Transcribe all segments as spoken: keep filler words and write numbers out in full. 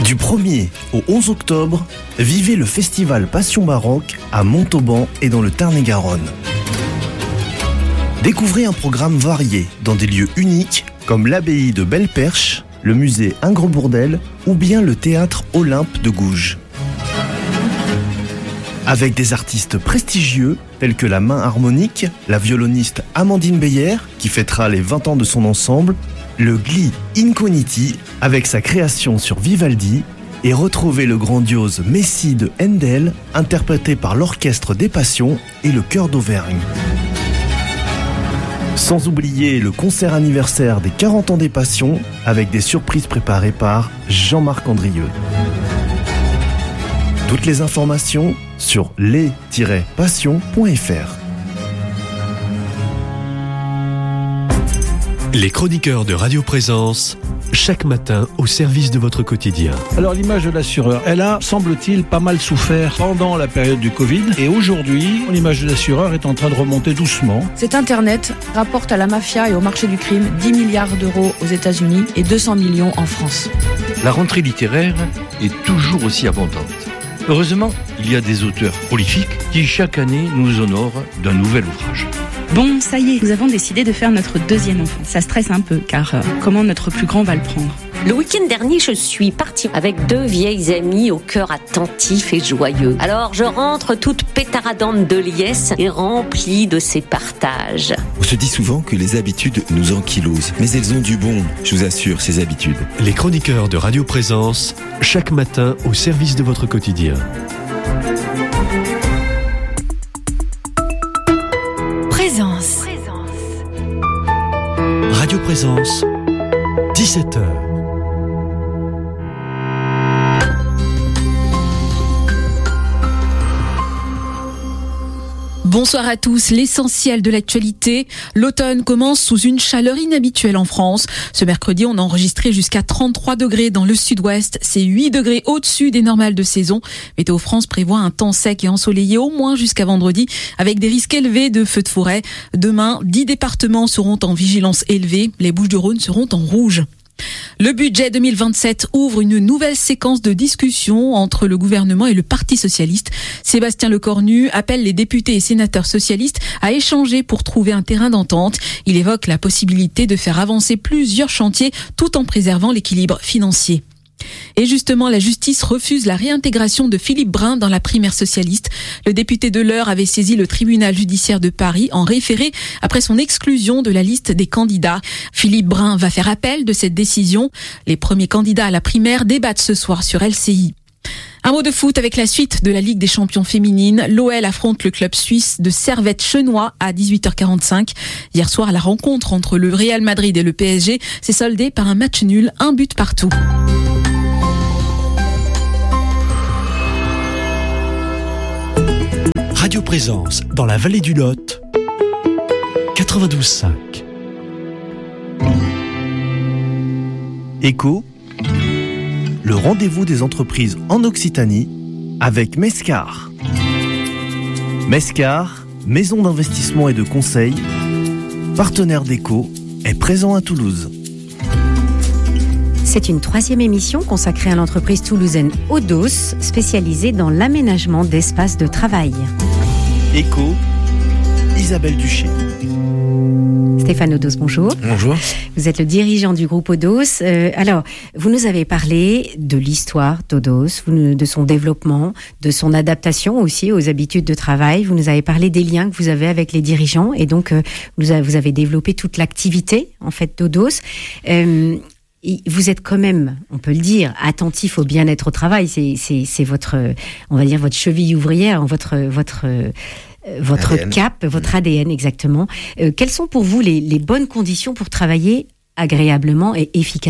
Du premier au onze octobre, vivez le festival Passion Baroque à Montauban et dans le Tarn-et-Garonne. Découvrez un programme varié dans des lieux uniques comme l'abbaye de Belle-Perche, le musée Ingres-Bourdelle ou bien le théâtre Olympe de Gouges. Avec des artistes prestigieux tels que la main harmonique, la violoniste Amandine Beyer qui fêtera les vingt ans de son ensemble, le Gli Incogniti avec sa création sur Vivaldi et retrouvez le grandiose Messie de Handel interprété par l'Orchestre des Passions et le Chœur d'Auvergne. Sans oublier le concert anniversaire des quarante ans des Passions avec des surprises préparées par Jean-Marc Andrieux. Toutes les informations sur les tiret passions point f r. Les chroniqueurs de Radio Présence, chaque matin au service de votre quotidien. Alors l'image de l'assureur, elle a, semble-t-il, pas mal souffert pendant la période du Covid. Et aujourd'hui, l'image de l'assureur est en train de remonter doucement. Cet Internet rapporte à la mafia et au marché du crime dix milliards d'euros aux États-Unis et deux cents millions en France. La rentrée littéraire est toujours aussi abondante. Heureusement, il y a des auteurs prolifiques qui chaque année nous honorent d'un nouvel ouvrage. Bon, ça y est, nous avons décidé de faire notre deuxième enfant. Ça stresse un peu, car euh, comment notre plus grand va le prendre ? Le week-end dernier, je suis partie avec deux vieilles amies au cœur attentif et joyeux. Alors, je rentre toute pétaradante de liesse et remplie de ces partages. On se dit souvent que les habitudes nous ankylosent, mais elles ont du bon, je vous assure, ces habitudes. Les chroniqueurs de Radio Présence, chaque matin au service de votre quotidien. Présence. Radio Présence, dix-sept heures. Bonsoir à tous. L'essentiel de l'actualité. L'automne commence sous une chaleur inhabituelle en France. Ce mercredi, on a enregistré jusqu'à trente-trois degrés dans le sud-ouest. C'est huit degrés au-dessus des normales de saison. Météo France prévoit un temps sec et ensoleillé au moins jusqu'à vendredi, avec des risques élevés de feux de forêt. Demain, dix départements seront en vigilance élevée. Les Bouches-du-Rhône seront en rouge. Le budget deux mille vingt-sept ouvre une nouvelle séquence de discussion entre le gouvernement et le Parti socialiste. Sébastien Lecornu appelle les députés et sénateurs socialistes à échanger pour trouver un terrain d'entente. Il évoque la possibilité de faire avancer plusieurs chantiers tout en préservant l'équilibre financier. Et justement, la justice refuse la réintégration de Philippe Brun dans la primaire socialiste. Le député de l'Eure avait saisi le tribunal judiciaire de Paris en référé après son exclusion de la liste des candidats. Philippe Brun va faire appel de cette décision. Les premiers candidats à la primaire débattent ce soir sur L C I. Un mot de foot avec la suite de la Ligue des champions féminines. L'O L affronte le club suisse de Servette-Chenois à dix-huit heures quarante-cinq. Hier soir, la rencontre entre le Real Madrid et le P S G s'est soldée par un match nul, un but partout. Radio Présence dans la vallée du Lot, quatre-vingt-douze cinq. Écho, le rendez-vous des entreprises en Occitanie avec Mescar. Mescar, maison d'investissement et de conseil, partenaire d'Écho, est présent à Toulouse. C'est une troisième émission consacrée à l'entreprise toulousaine Odos, spécialisée dans l'aménagement d'espaces de travail. Écho, Isabelle Duché. Stéphane Odos, bonjour. Bonjour. Vous êtes le dirigeant du groupe Odos. Euh, alors, vous nous avez parlé de l'histoire d'Odos, de son développement, de son adaptation aussi aux habitudes de travail. Vous nous avez parlé des liens que vous avez avec les dirigeants et donc euh, vous, avez, vous avez développé toute l'activité en fait d'Odos. Euh, Vous êtes quand même, on peut le dire, attentif au bien-être au travail. C'est, c'est, c'est votre, on va dire, votre cheville ouvrière, votre, votre, votre A D N. Cap, votre A D N exactement. Euh, quelles sont pour vous les, les bonnes conditions pour travailler agréablement et efficacement ?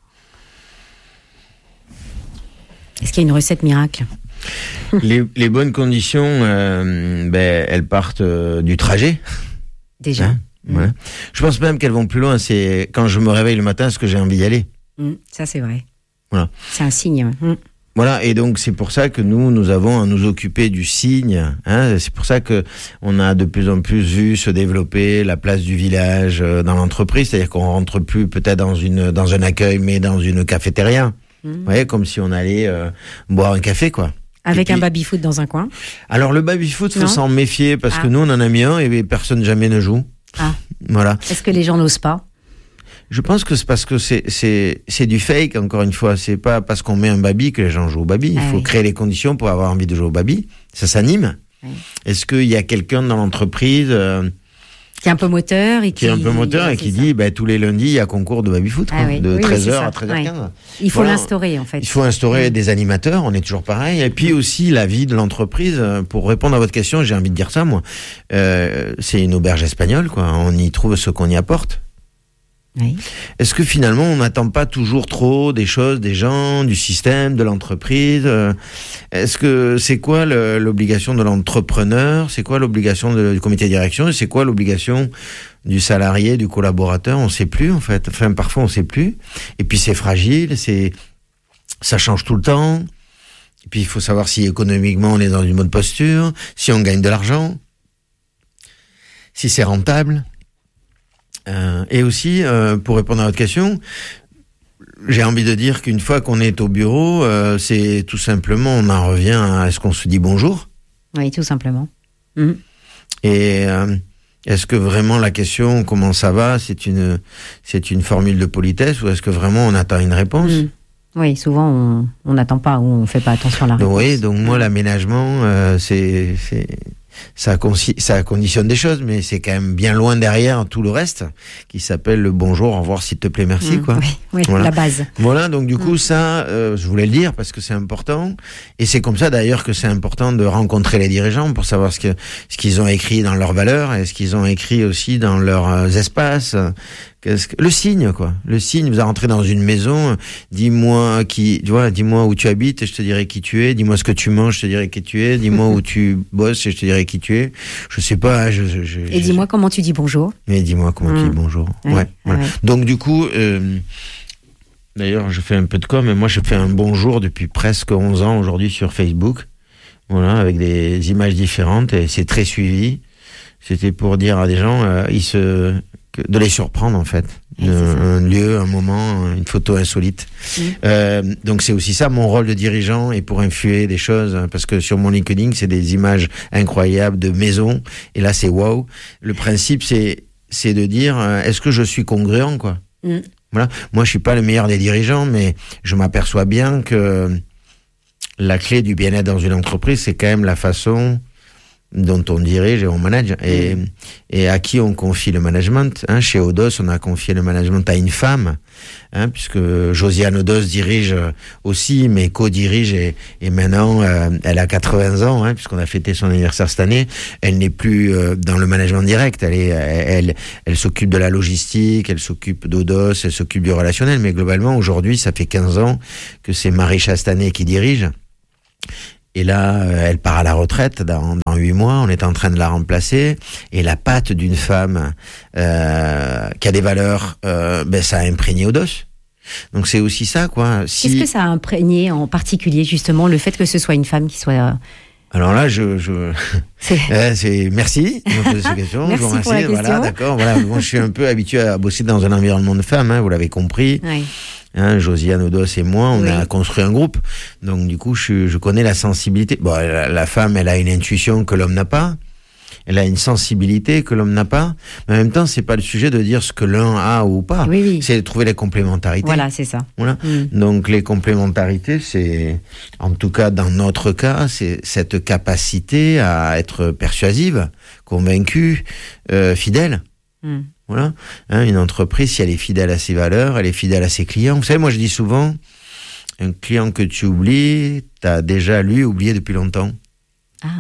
Est-ce qu'il y a une recette miracle ? les, les bonnes conditions, euh, ben, elles partent euh, du trajet. Déjà. Hein ? Ouais. Je pense même qu'elles vont plus loin. C'est quand je me réveille le matin, est-ce que j'ai envie d'y aller ? Mmh, ça, c'est vrai. Voilà. C'est un signe. Mmh. Voilà, et donc c'est pour ça que nous, nous avons à nous occuper du signe. Hein, c'est pour ça que on a de plus en plus vu se développer la place du village dans l'entreprise. C'est-à-dire qu'on rentre plus peut-être dans une dans un accueil, mais dans une cafétéria. Mmh. Vous voyez, comme si on allait euh, boire un café, quoi. Avec puis, un baby-foot dans un coin. Alors le baby-foot, faut Non. s'en méfier parce Ah. que nous on en a mis un et personne jamais ne joue. Ah. Voilà. Est-ce que les gens n'osent pas? Je pense que c'est parce que c'est c'est c'est du fake. Encore une fois, c'est pas parce qu'on met un baby que les gens jouent au baby. Il Ah faut oui. créer les conditions pour avoir envie de jouer au baby. Ça s'anime. Oui. Est-ce qu'il y a quelqu'un dans l'entreprise euh, Qui est un peu moteur et qui, qui est un peu moteur ouais, et qui c'est ça. dit bah, tous les lundis il y a concours de baby-foot Ah quoi, oui. de Oui, oui, treize heures c'est ça. à treize heures quinze. Ouais. Il faut Voilà. l'instaurer en fait. Il faut instaurer des animateurs, on est toujours pareil. Et puis aussi la vie de l'entreprise. euh, Pour répondre à votre question, j'ai envie de dire ça moi. Euh, c'est une auberge espagnole quoi. On y trouve ce qu'on y apporte. Oui. Est-ce que finalement on n'attend pas toujours trop des choses, des gens, du système, de l'entreprise? euh, Est-ce que c'est quoi le- l'obligation de l'entrepreneur? C'est quoi l'obligation de- du comité de direction? Et c'est quoi l'obligation du salarié, du collaborateur? On sait plus en fait. Enfin parfois on sait plus. Et puis c'est fragile, c'est ça change tout le temps. Et puis il faut savoir si économiquement on est dans une bonne posture, si on gagne de l'argent, si c'est rentable. Euh, et aussi, euh, pour répondre à votre question, j'ai envie de dire qu'une fois qu'on est au bureau, euh, c'est tout simplement, on en revient à est-ce qu'on se dit bonjour? Oui, tout simplement. Mmh. Et euh, est-ce que vraiment la question comment ça va, c'est une c'est une formule de politesse ou est-ce que vraiment on attend une réponse? Mmh. Oui, souvent on on n'attend pas ou on fait pas attention à la réponse. Oui, donc moi l'aménagement, euh, c'est c'est ça, consi- ça conditionne des choses, mais c'est quand même bien loin derrière tout le reste qui s'appelle le bonjour, au revoir, s'il te plaît, merci, Mmh, quoi. oui, oui, Voilà. la base. Voilà, donc du coup, Mm. ça, euh, je voulais le dire parce que c'est important. Et c'est comme ça d'ailleurs que c'est important de rencontrer les dirigeants pour savoir ce que ce qu'ils ont écrit dans leurs valeurs et ce qu'ils ont écrit aussi dans leurs euh, espaces. Qu'est-ce que... Le signe, quoi. Le signe, vous rentrez dans une maison, dis-moi qui, tu vois, dis-moi où tu habites et je te dirai qui tu es. Dis-moi ce que tu manges, je te dirai qui tu es. Dis-moi où tu bosses et je te dirai qui tu es. Je sais pas, je, je, je- Et je- dis-moi comment tu dis bonjour. Mais dis-moi comment tu Mm. dis bonjour. Ouais, Ouais, voilà. ouais. Donc du coup, euh, d'ailleurs, je fais un peu de com, mais moi je fais un bonjour depuis presque onze ans aujourd'hui sur Facebook. Voilà, avec des images différentes et c'est très suivi. C'était pour dire à des gens, euh, ils se, que- de les surprendre en fait. Ouais, De- c'est ça. un lieu, un moment, une photo insolite. Mm. Euh, donc c'est aussi ça mon rôle de dirigeant et pour influer des choses hein, parce que sur mon LinkedIn c'est des images incroyables de maisons et là c'est wow. Le principe c'est c'est de dire euh, est-ce que je suis congruent quoi. Mm. Voilà. Moi je suis pas le meilleur des dirigeants mais je m'aperçois bien que la clé du bien-être dans une entreprise c'est quand même la façon dont on dirige et on manage et, Mm. et à qui on confie le management. Hein, chez Odos, on a confié le management à une femme, hein, puisque Josiane Odos dirige aussi, mais co-dirige et, et maintenant euh, elle a quatre-vingts ans, hein, puisqu'on a fêté son anniversaire cette année. Elle n'est plus euh, dans le management direct. Elle est, elle, elle, elle s'occupe de la logistique, elle s'occupe d'Odos, elle s'occupe du relationnel. Mais globalement, aujourd'hui, ça fait quinze ans que c'est Marie Chastanet qui dirige. Et là, euh, elle part à la retraite dans, dans huit mois. On est en train de la remplacer. Et la patte d'une femme euh, qui a des valeurs, euh, ben ça a imprégné Odos. Donc c'est aussi ça, quoi. Si... Qu'est-ce que ça a imprégné en particulier justement le fait que ce soit une femme qui soit euh, Alors là, je, je... C'est... Euh, c'est merci de me poser cette question. Merci je vous remercie. pour la question. Voilà, d'accord. Voilà, moi je suis un peu habitué à bosser dans un environnement de femmes. Hein, vous l'avez compris. Ouais. Hein, Josiane Odos et moi, on Oui. a construit un groupe. Donc du coup, je, je connais la sensibilité. Bon, la, la femme, elle a une intuition que l'homme n'a pas. Elle a une sensibilité que l'homme n'a pas. Mais en même temps, c'est pas le sujet de dire ce que l'un a ou pas. Oui, oui. C'est de trouver les complémentarités. Voilà, c'est ça. Voilà. Mm. Donc les complémentarités, c'est, en tout cas dans notre cas, c'est cette capacité à être persuasive, convaincue, euh, fidèle. Mm. Voilà. Hein, une entreprise, si elle est fidèle à ses valeurs, elle est fidèle à ses clients. Vous savez, moi je dis souvent, un client que tu oublies, t'as déjà lui oublié depuis longtemps. Ah.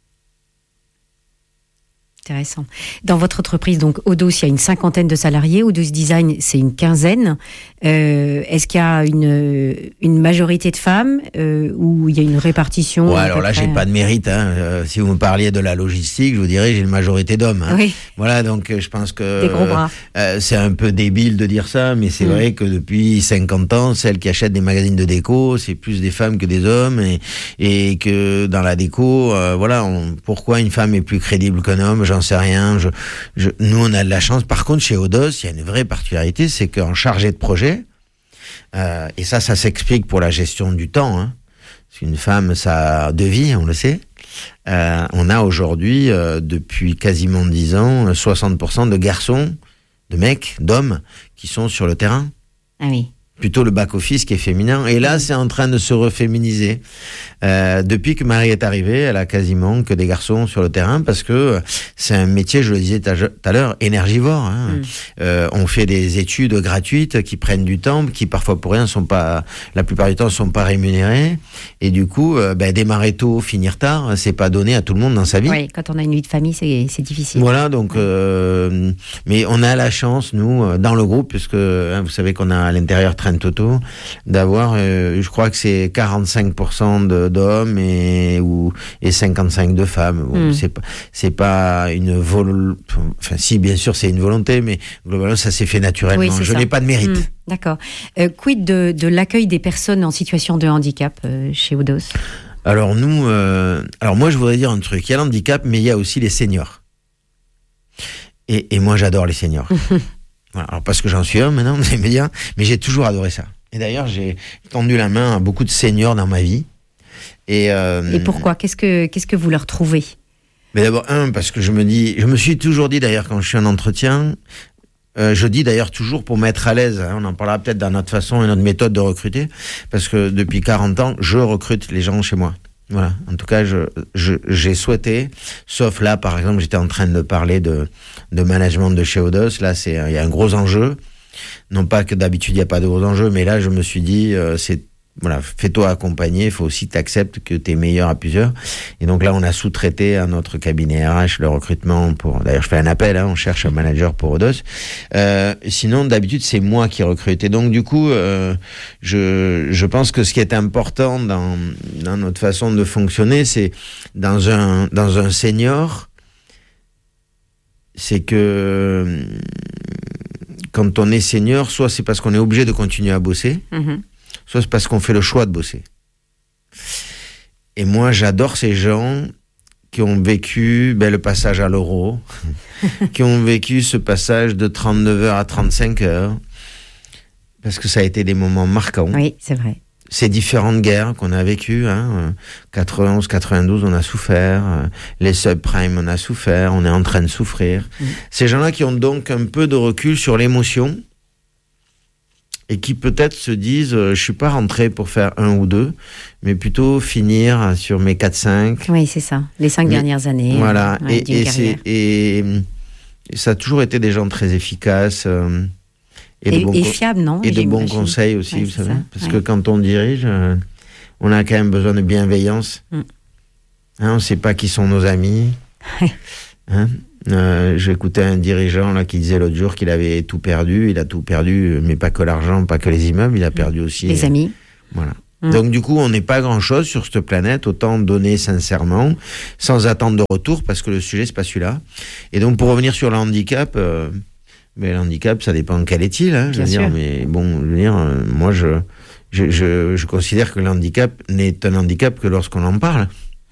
Intéressant. Dans votre entreprise, donc Odos, il y a une cinquantaine de salariés. Odos Design, c'est une quinzaine. Euh, est-ce qu'il y a une, une majorité de femmes euh, ou il y a une répartition Ouais, à alors peu là, près j'ai pas de mérite. Hein. Euh, si vous me parliez de la logistique, je vous dirais j'ai une majorité d'hommes. Hein. Oui. Voilà, donc euh, je pense que Des gros bras. euh, c'est un peu débile de dire ça, mais c'est Mm. vrai que depuis cinquante ans, celles qui achètent des magazines de déco, c'est plus des femmes que des hommes, et, et que dans la déco, euh, voilà, on, pourquoi une femme est plus crédible qu'un homme, j'en sais rien. Je, je, nous, on a de la chance. Par contre, chez Odos, il y a une vraie particularité, c'est qu'en chargé de projet, Euh, et ça, ça s'explique pour la gestion du temps. Hein. Parce qu'une femme, ça a deux vies, on le sait. Euh, on a aujourd'hui, euh, depuis quasiment dix ans, soixante pour cent de garçons, de mecs, d'hommes, qui sont sur le terrain. Ah oui. Plutôt le back-office qui est féminin. Et là, c'est en train de se reféminiser. Euh, depuis que Marie est arrivée, elle a quasiment que des garçons sur le terrain parce que c'est un métier, je le disais tout à l'heure, énergivore. Hein. Mm. Euh, on fait des études gratuites qui prennent du temps, qui parfois pour rien sont pas, la plupart du temps, sont pas rémunérées. Et du coup, euh, ben, démarrer tôt, finir tard, c'est pas donné à tout le monde dans sa vie. Oui, quand on a une vie de famille, c'est, c'est difficile. Voilà, donc, euh, mais on a la chance, nous, dans le groupe, puisque hein, vous savez qu'on a à l'intérieur Train Toto, d'avoir, euh, je crois que c'est quarante-cinq pour cent de, d'hommes et, ou, et cinquante-cinq de femmes. Bon, mm. c'est pas, c'est pas une volonté, enfin, si, bien sûr, c'est une volonté, mais globalement, ça s'est fait naturellement. Oui, je ça. n'ai pas de mérite. Mm. D'accord. Euh, quid de, de l'accueil des personnes en situation de handicap euh, chez Odos ? Alors, nous, euh, alors moi, je voudrais dire un truc. Il y a l'handicap, mais il y a aussi les seniors. Et, et moi, j'adore les seniors. Voilà, alors parce que j'en suis un maintenant, vous allez me dire, mais j'ai toujours adoré ça. Et d'ailleurs, j'ai tendu la main à beaucoup de seniors dans ma vie. Et, euh, et pourquoi ? Qu'est-ce que, qu'est-ce que vous leur trouvez ? Mais d'abord, un, parce que je me dis, je me suis toujours dit d'ailleurs quand je suis en entretien, euh, je dis d'ailleurs toujours pour m'être à l'aise, hein, on en parlera peut-être dans notre façon et notre méthode de recruter, parce que depuis quarante ans, je recrute les gens chez moi. Voilà. En tout cas, je, je, j'ai souhaité, sauf là, par exemple, j'étais en train de parler de, de management de chez Odos. Là, c'est, il y a un gros enjeu. Non pas que d'habitude, il n'y a pas de gros enjeux, mais là, je me suis dit, euh, c'est, voilà, fais-toi accompagner, il faut aussi que tu acceptes que tu es meilleur à plusieurs. Et donc là, on a sous-traité à notre cabinet R H le recrutement pour, d'ailleurs, je fais un appel, hein, on cherche un manager pour Odos. Euh, sinon, d'habitude, c'est moi qui recrute. Et donc, du coup, euh, je, je pense que ce qui est important dans, dans notre façon de fonctionner, c'est dans un, dans un senior, c'est que quand on est senior, soit c'est parce qu'on est obligé de continuer à bosser, mmh. soit c'est parce qu'on fait le choix de bosser. Et moi, j'adore ces gens qui ont vécu ben, le passage à l'euro, qui ont vécu ce passage de trente-neuf heures à trente-cinq heures, parce que ça a été des moments marquants. Oui, c'est vrai. Ces différentes guerres qu'on a vécues, hein, quatre-vingt-onze quatre-vingt-douze, on a souffert, les subprimes, on a souffert, on est en train de souffrir. Mmh. Ces gens-là qui ont donc un peu de recul sur l'émotion, et qui peut-être se disent, euh, je suis pas rentré pour faire un ou deux, mais plutôt finir sur mes quatre cinq. Oui, c'est ça, les cinq mais, dernières années. Voilà, euh, et, et, c'est, et, et ça a toujours été des gens très efficaces. Euh, et, et, et fiables, non ? Et de bons conseils aussi, ouais, vous savez. Ça. Parce ouais. que quand on dirige, euh, on a quand même besoin de bienveillance. Mm. Hein, on ne sait pas qui sont nos amis. hein Euh, j'écoutais un dirigeant là qui disait l'autre jour qu'il avait tout perdu. Il a tout perdu, mais pas que l'argent, pas que les immeubles. Il a perdu aussi les euh, amis. Voilà. Mmh. Donc du coup, on n'est pas grand-chose sur cette planète. Autant donner sincèrement, sans attendre de retour, parce que le sujet c'est pas celui-là. Et donc pour revenir sur le handicap, euh, mais le handicap, ça dépend quel est-il. Hein, je veux dire, mais bon, je veux dire, euh, moi je, je je je considère que le handicap n'est un handicap que lorsqu'on en parle.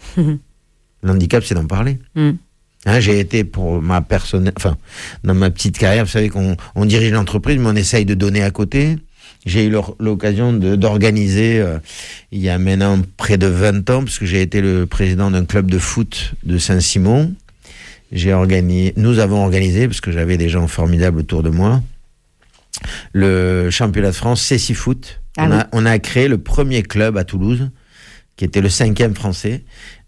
Le handicap, c'est d'en parler. Mmh. Hein, j'ai été pour ma personne, enfin, dans ma petite carrière, vous savez qu'on on dirige l'entreprise, mais on essaye de donner à côté. J'ai eu l'occasion de, d'organiser, euh, il y a maintenant près de vingt ans, parce que j'ai été le président d'un club de foot de Saint-Simon. J'ai organisé, nous avons organisé, parce que j'avais des gens formidables autour de moi, le championnat de France Céci Foot. Ah on, oui. a, on a créé le premier club à Toulouse, qui était le cinquième français.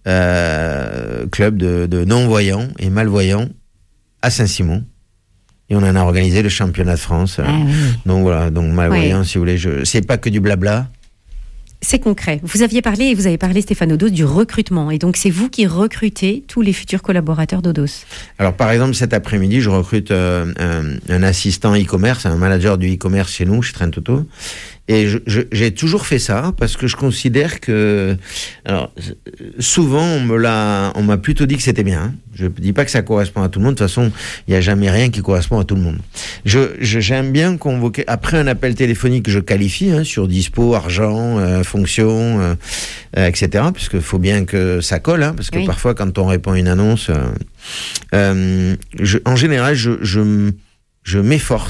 Euh, club de, de non-voyants et malvoyants à Saint-Simon, et on en a organisé le championnat de France. Ah, oui. Donc voilà, donc malvoyants, oui. si vous voulez, je... c'est pas que du blabla. C'est concret. Vous aviez parlé, et vous avez parlé, Stéphane Odos, du recrutement, et donc c'est vous qui recrutez tous les futurs collaborateurs d'Odos. Alors par exemple, cet après-midi, je recrute euh, un, un assistant e-commerce, un manager du e-commerce chez nous, chez Train Toto. Et je, je, j'ai toujours fait ça parce que je considère que, alors, souvent on me l'a, on m'a plutôt dit que c'était bien. Hein. Je dis pas que ça correspond à tout le monde. De toute façon, il y a jamais rien qui correspond à tout le monde. Je, je j'aime bien convoquer après un appel téléphonique que je qualifie hein, sur dispo, argent, euh, fonction, euh, euh, et cetera. Puisque faut bien que ça colle, hein, parce que oui. parfois quand on répond à une annonce, euh, euh, je, en général, je, je, je m'efforce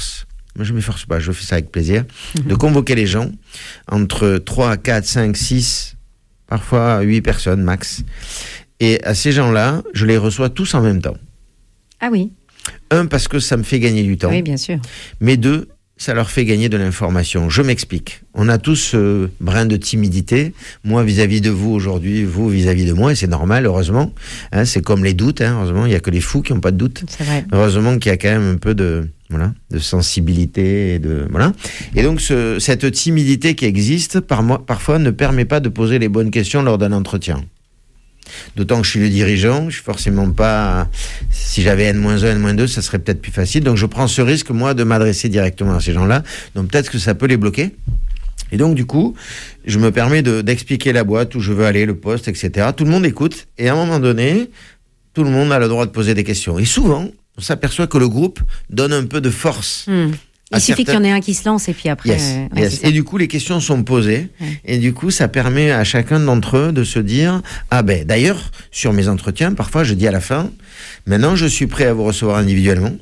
moi je ne m'efforce pas, je fais ça avec plaisir, mmh. de convoquer les gens entre trois, quatre, cinq, six, parfois huit personnes max. Et à ces gens-là, je les reçois tous en même temps. Ah oui. Un, parce que ça me fait gagner du temps. Oui, bien sûr. Mais deux, ça leur fait gagner de l'information. Je m'explique. On a tous ce euh, brin de timidité. Moi vis-à-vis de vous aujourd'hui, vous vis-à-vis de moi, et c'est normal, heureusement. Hein, c'est comme les doutes, hein, heureusement. Il n'y a que les fous qui n'ont pas de doute. C'est vrai. Heureusement qu'il y a quand même un peu de, voilà, de sensibilité. Et, de, voilà. et donc, ce, cette timidité qui existe, par moi, parfois, ne permet pas de poser les bonnes questions lors d'un entretien. D'autant que je suis le dirigeant, je suis forcément pas... Si j'avais N moins un, N moins deux, ça serait peut-être plus facile. Donc je prends ce risque, moi, de m'adresser directement à ces gens-là. Donc peut-être que ça peut les bloquer. Et donc du coup, je me permets de, d'expliquer la boîte, où je veux aller, le poste, et cetera. Tout le monde écoute. Et à un moment donné, tout le monde a le droit de poser des questions. Et souvent, on s'aperçoit que le groupe donne un peu de force. Mmh. Il suffit certains... qu'il y en ait un qui se lance et puis après... Yes, euh, ouais, yes. Et du coup, les questions sont posées. Ouais. Et du coup, ça permet à chacun d'entre eux de se dire... Ah ben, d'ailleurs, sur mes entretiens, parfois, je dis à la fin, maintenant, je suis prêt à vous recevoir individuellement.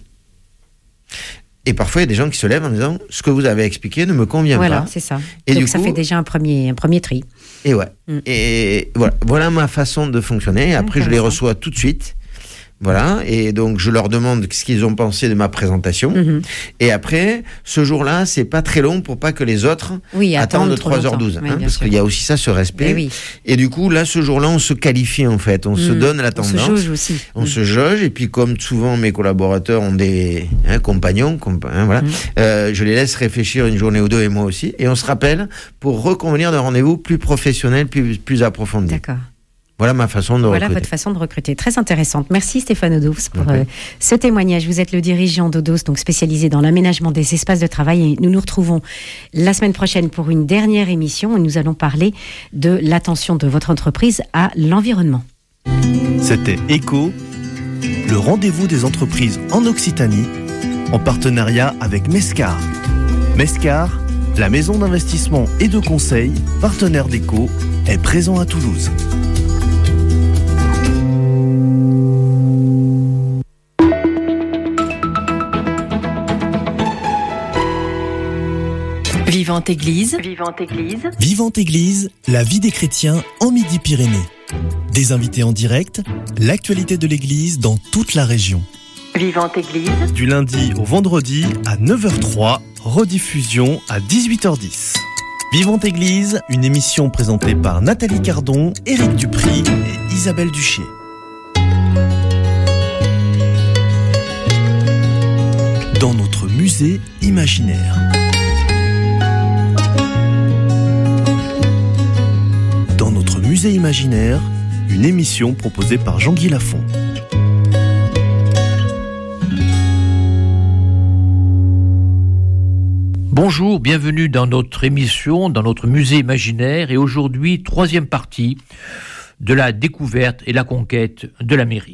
Et parfois, il y a des gens qui se lèvent en disant, ce que vous avez expliqué ne me convient voilà, pas. Voilà, c'est ça. Et donc, du ça coup, fait déjà un premier, un premier tri. Et ouais. Mm. Et voilà, voilà ma façon de fonctionner. Et après, je les reçois tout de suite. Voilà, et donc je leur demande ce qu'ils ont pensé de ma présentation. Mmh. Et après, ce jour-là, c'est pas très long pour pas que les autres oui, attendent trois heures douze. Oui, hein, parce sûr. Qu'il y a aussi ça, ce respect. Et, oui. et du coup, là, ce jour-là, on se qualifie en fait. On mmh. se donne la tendance. On se jauge aussi. On mmh. se jauge. Et puis, comme souvent mes collaborateurs ont des hein, compagnons, compa- hein, voilà, mmh. euh, je les laisse réfléchir une journée ou deux et moi aussi. Et on se rappelle pour reconvenir d'un rendez-vous plus professionnel, plus, plus approfondi. D'accord. Voilà ma façon de voilà recruter. Votre façon de recruter. Très intéressante. Merci Stéphane Odos pour okay. euh, ce témoignage. Vous êtes le dirigeant d'Odos, donc spécialisé dans l'aménagement des espaces de travail. Et nous nous retrouvons la semaine prochaine pour une dernière émission. Et nous allons parler de l'attention de votre entreprise à l'environnement. C'était Eco, le rendez-vous des entreprises en Occitanie, en partenariat avec Mescar. Mescar, la maison d'investissement et de conseil, partenaire d'Eco, est présent à Toulouse. Vivante Église. Vivante Église. Vivante Église, la vie des chrétiens en Midi-Pyrénées. Des invités en direct, l'actualité de l'Église dans toute la région. Vivante Église. Du lundi au vendredi à neuf heures trois, rediffusion à dix-huit heures dix. Vivante Église, une émission présentée par Nathalie Cardon, Éric Dupry et Isabelle Duché. Dans notre musée imaginaire. Dans notre musée imaginaire, une émission proposée par Jean-Guy Lafont. Bonjour, bienvenue dans notre émission, dans notre musée imaginaire, et aujourd'hui, troisième partie de la découverte et la conquête de l'Amérique.